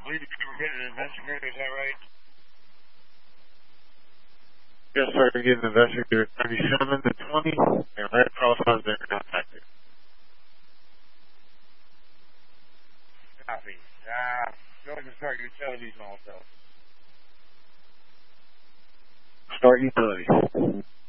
believe you were getting an investigator, is that right? Yes, sir. You're getting investigator 37 to 20, and Red Cross has been contacted. Copy. Go ahead and start utilities also. Start utilities.